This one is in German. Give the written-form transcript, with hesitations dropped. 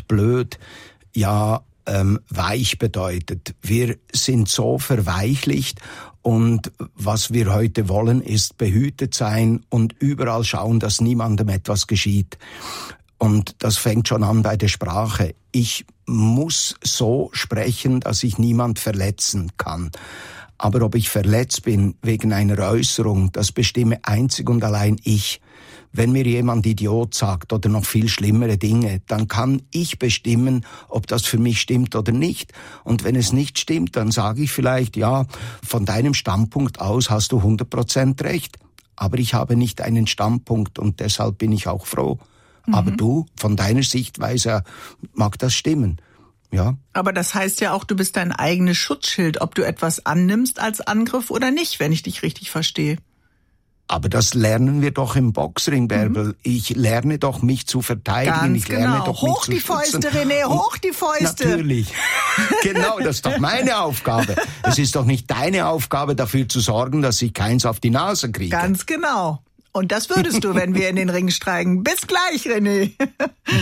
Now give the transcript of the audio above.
blöd, ja, weich bedeutet. Wir sind so verweichlicht und was wir heute wollen, ist behütet sein und überall schauen, dass niemandem etwas geschieht. Und das fängt schon an bei der Sprache. Ich muss so sprechen, dass ich niemand verletzen kann. Aber ob ich verletzt bin wegen einer Äußerung, das bestimme einzig und allein ich. Wenn mir jemand Idiot sagt oder noch viel schlimmere Dinge, dann kann ich bestimmen, ob das für mich stimmt oder nicht. Und wenn es nicht stimmt, dann sage ich vielleicht, ja, von deinem Standpunkt aus hast du 100% recht. Aber ich habe nicht einen Standpunkt und deshalb bin ich auch froh. Aber du, von deiner Sichtweise mag das stimmen. Ja. Aber das heißt ja auch, du bist dein eigenes Schutzschild, ob du etwas annimmst als Angriff oder nicht, wenn ich dich richtig verstehe. Aber das lernen wir doch im Boxring, Bärbel. Ich lerne doch, mich zu verteidigen. Ganz ich lerne genau. Doch, hoch die Fäuste, René, hoch die Fäuste. Natürlich. Genau, das ist doch meine Aufgabe. Es ist doch nicht deine Aufgabe, dafür zu sorgen, dass ich keins auf die Nase kriege. Ganz genau. Und das würdest du, wenn wir in den Ring steigen. Bis gleich, René.